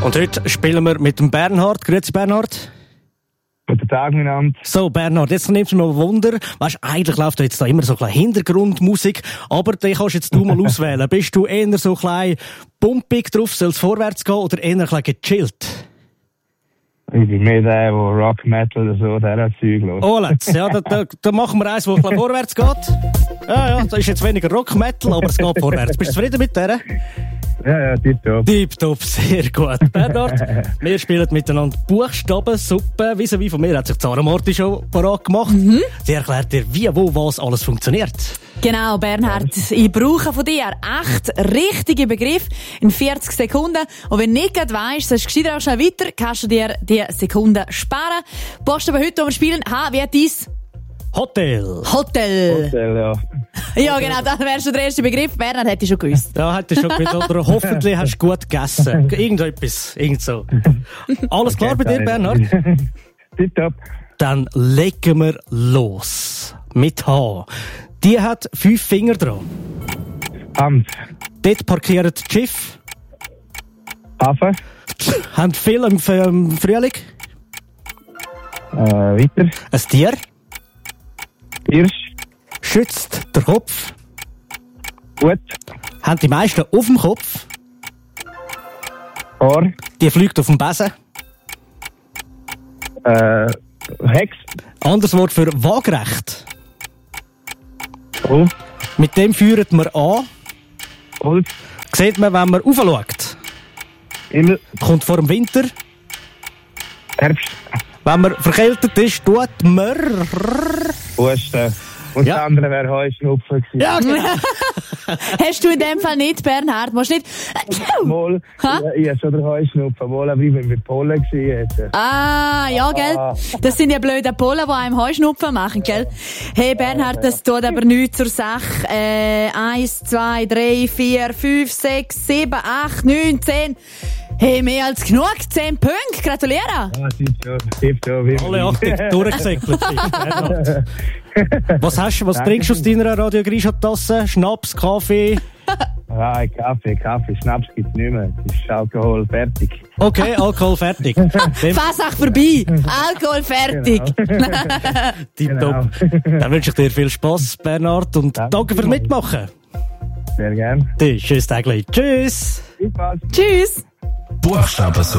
Und heute spielen wir mit dem Bernhard. Grüezi Bernhard. Guten Tag, miteinander. So, Bernhard, jetzt nimmst du noch Wunder. Weißt, eigentlich läuft da jetzt da immer so ein bisschen Hintergrundmusik, aber den kannst jetzt du mal auswählen. Bist du eher so ein bisschen pumpig drauf, soll es vorwärts gehen, oder eher ein bisschen gechillt? Ich bin mehr der Rock, Metal oder so, der Zeug los. Oh, ja, da machen wir eins, wo ein bisschen vorwärts geht. Ja, da ist jetzt weniger Rock, Metal, aber es geht vorwärts. Bist du zufrieden mit der? Ja, tipptopp. Tipptopp, sehr gut. Bernhard, wir spielen miteinander Buchstabensuppe. Vis-à-vis von mir hat sich Zara Morti schon parat gemacht. Sie erklärt dir, wie, wo, was alles funktioniert. Genau, Bernhard. Ich brauche von dir 8 richtige Begriffe in 40 Sekunden. Und wenn du nicht gerade weisst, sonst gescheiter auch schnell weiter, kannst du dir die Sekunden sparen. Buchstaben heute, wo wir spielen, H, wie hat dies? Hotel. Hotel, ja. Ja, genau, dann wärst du der erste Begriff. Bernhard hätte ich schon gewusst. Ja, hättest du schon gewusst. Oder hoffentlich hast du gut gegessen. Irgendetwas, irgend so. Alles klar bei dir, Bernhard? Tipptopp. Dann legen wir los. Mit H. Die hat 5 Finger dran. Hand. Dort parkiert das Schiff. Hafen. Haben viel im Frühling. Weiter. Ein Tier. Hirsch. Schützt der Kopf. Gut. Haben die meisten auf dem Kopf. Ohr. Die fliegt auf dem Besen. Hex. Anderes Wort für waagerecht. Oh. Mit dem führt man an. Holz. Sieht man, wenn man raufschaut. Himmel. Kommt vor dem Winter. Herbst. Wenn man verkältet ist, tut man... Husten. Und Ja. das andere wäre Heuschnupfen gewesen. Ja, genau. Hast du in dem Fall nicht, Bernhard? Musst nicht... Mal, Ha? ich habe schon den Heuschnupfen. Mal, aber ich bin bei Polen gewesen jetzt. Ah, ja, gell? Das sind ja blöde Polen, die einem Heuschnupfen machen, gell? Hey, Bernhard, das tut aber nichts zur Sache. 1, 2, 3, 4, 5, 6, 7, 8, 9, 10. Hey, mehr als genug. 10 Punkte. Gratuliere. Ah, tipptopp. Alle 8 durchgesäckelt. Was trinkst du aus deiner Radio Grisha-Tasse? Schnaps, Kaffee? Ah, Kaffee. Schnaps gibt's nicht mehr. Das ist Alkohol fertig. Okay, Alkohol fertig. Fassach vorbei. Alkohol fertig. Tipptopp. Dann wünsche ich dir viel Spass, Bernhard, und danke fürs Mitmachen. Sehr gern. Tschüss, Tägli. Tschüss. Viel Spaß. Tschüss. Buchstabensuppe.